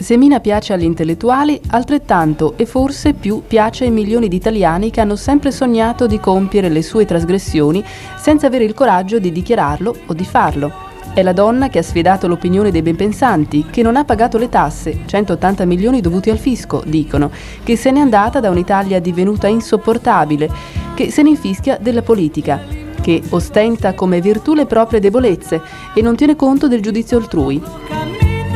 Se Mina piace agli intellettuali, altrettanto e forse più piace ai milioni di italiani che hanno sempre sognato di compiere le sue trasgressioni senza avere il coraggio di dichiararlo o di farlo. È la donna che ha sfidato l'opinione dei benpensanti, che non ha pagato le tasse, 180 milioni dovuti al fisco, dicono, che se n'è andata da un'Italia divenuta insopportabile, che se ne infischia della politica, che ostenta come virtù le proprie debolezze e non tiene conto del giudizio altrui.